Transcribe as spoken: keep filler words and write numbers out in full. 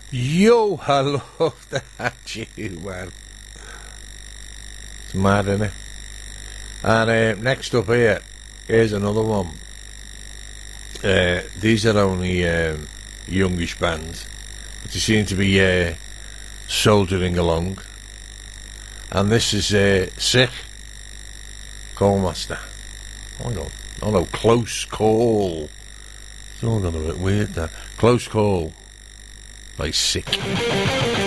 Yo, I love that tune, man. It's mad, isn't it? And uh, next up here, here's another one. Uh, these are only um, youngish bands, but they seem to be uh, soldiering along. And this is uh, Sick, Callmaster. Oh, no, oh no, Close Call. It's all gone a bit weird there. Close Call by Sick.